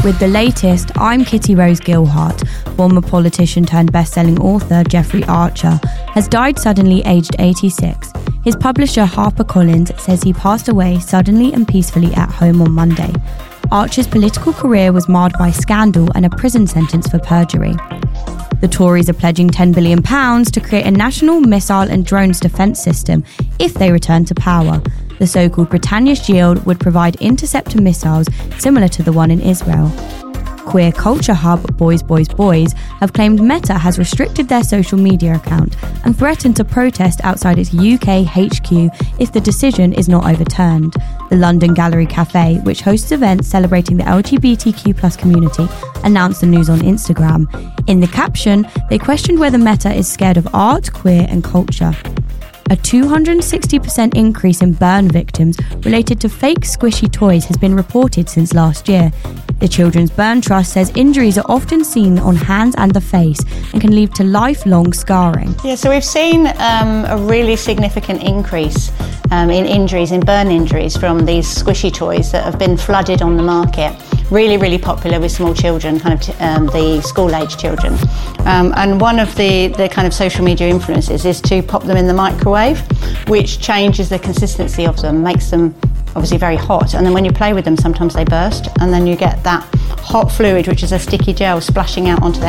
With the latest, I'm Kitty Rose Gilhart. Former politician turned best-selling author Jeffrey Archer has died suddenly aged 86. His publisher HarperCollins says he passed away suddenly and peacefully at home on Monday. Archer's political career was marred by scandal and a prison sentence for perjury. The Tories are pledging £10 billion to create a national missile and drones defence system if they return to power. The so-called Britannia Shield would provide interceptor missiles similar to the one in Israel. Queer culture hub Boys Boys Boys have claimed Meta has restricted their social media account and threatened to protest outside its UK HQ if the decision is not overturned. The London Gallery Cafe, which hosts events celebrating the LGBTQ+ community, announced the news on Instagram. In the caption, they questioned whether Meta is scared of art, queer and culture. A 260% increase in burn victims related to fake squishy toys has been reported since last year. The Children's Burn Trust says injuries are often seen on hands and the face and can lead to lifelong scarring. Yeah, so we've seen a really significant increase in injuries, in burn injuries from these squishy toys that have been flooded on the market. Really, really popular with small children, kind of the school-age children. And one of the kind of social media influences is to pop them in the microwave, which changes the consistency of them, makes them obviously very hot, and then when you play with them sometimes they burst, and then you get that hot fluid, which is a sticky gel, splashing out onto their